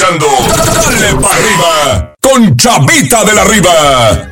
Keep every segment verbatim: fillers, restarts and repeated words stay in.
escuchando Dale Pa' Arriba con Chavita de la Riva.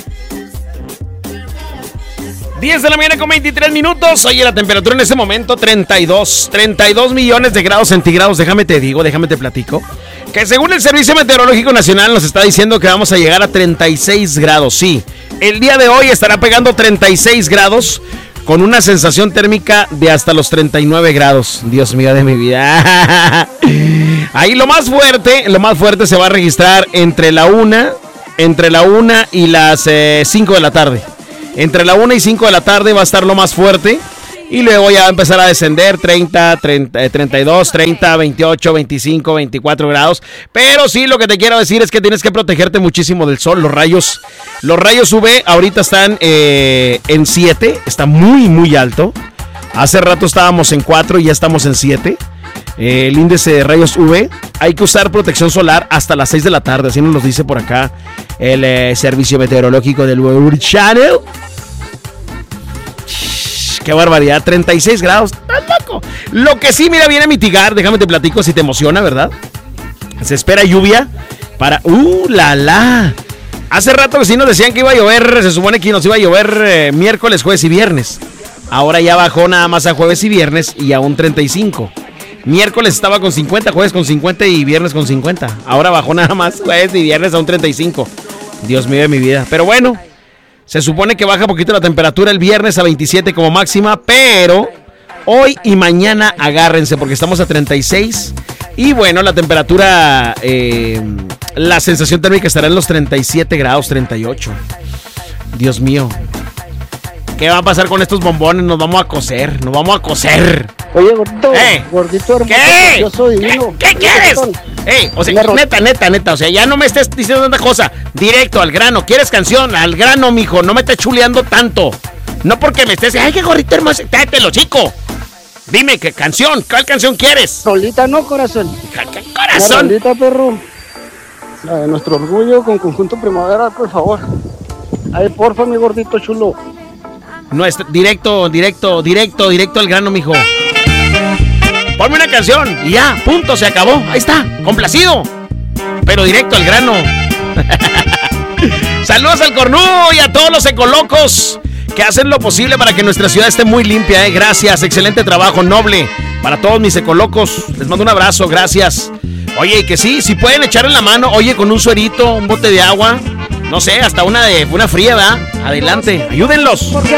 diez de la mañana con veintitrés minutos. Oye, la temperatura en ese momento treinta y dos millones de grados centígrados. Déjame te digo, déjame te platico que según el Servicio Meteorológico Nacional nos está diciendo que vamos a llegar a treinta y seis grados. Sí, el día de hoy estará pegando treinta y seis grados con una sensación térmica de hasta los treinta y nueve grados. Dios mío de mi vida. Ahí lo más fuerte, lo más fuerte se va a registrar entre la una, entre la una y las eh, cinco de la tarde. Entre la una y cinco de la tarde va a estar lo más fuerte. Y luego ya va a empezar a descender treinta, treinta, treinta y dos, treinta, veintiocho, veinticinco, veinticuatro grados. Pero sí, lo que te quiero decir es que tienes que protegerte muchísimo del sol. Los rayos, los rayos U V ahorita están eh, en siete. Está muy, muy alto. Hace rato estábamos en cuatro y ya estamos en siete. Eh, el índice de rayos U V. Hay que usar protección solar hasta las seis de la tarde. Así nos lo dice por acá el eh, Servicio Meteorológico del Weather Channel. Qué barbaridad, treinta y seis grados, tan loco. Lo que sí, mira, viene a mitigar, déjame te platico si te emociona, ¿verdad? Se espera lluvia para... ¡Uh, la, la! Hace rato que sí nos decían que iba a llover, se supone que nos iba a llover eh, miércoles, jueves y viernes. Ahora ya bajó nada más a jueves y viernes y a un treinta y cinco. Miércoles estaba con cincuenta, jueves con cincuenta y viernes con cincuenta. Ahora bajó nada más jueves y viernes a un treinta y cinco. Dios mío de mi vida. Pero bueno, se supone que baja poquito la temperatura el viernes a veintisiete como máxima, pero hoy y mañana agárrense porque estamos a treinta y seis. Y bueno, la temperatura, eh, la sensación térmica estará en los treinta y siete grados, treinta y ocho. Dios mío. ¿Qué va a pasar con estos bombones? Nos vamos a coser, nos vamos a coser. Oye, gordito, ¿Eh? gordito hermoso, ¿Qué? precioso, divino. ¿Qué, ¿Qué quieres? Ey, o sea, neta, neta, neta, o sea, ya no me estés diciendo tanta cosa. Directo al grano. ¿Quieres canción? Al grano, mijo. No me estés chuleando tanto. No porque me estés... Ay, qué gordito hermoso. Cállate, chico. Dime, ¿qué canción? ¿Cuál canción quieres? Solita no, corazón. ¿Qué corazón? Solita, perro. La de nuestro orgullo con Conjunto Primavera, por favor. Ay, porfa, mi gordito chulo. No, es directo, directo, directo, directo al grano, mijo. Ponme una canción y ya, punto, se acabó. Ahí está, complacido. Pero directo al grano. Saludos al Cornudo y a todos los ecolocos que hacen lo posible para que nuestra ciudad esté muy limpia, ¿eh? Gracias, excelente trabajo, noble. Para todos mis ecolocos, les mando un abrazo, gracias. Oye, y que sí, si pueden echarle la mano, oye, con un suerito, un bote de agua, no sé, hasta una de una fría, ¿verdad? Adelante, ayúdenlos. Porque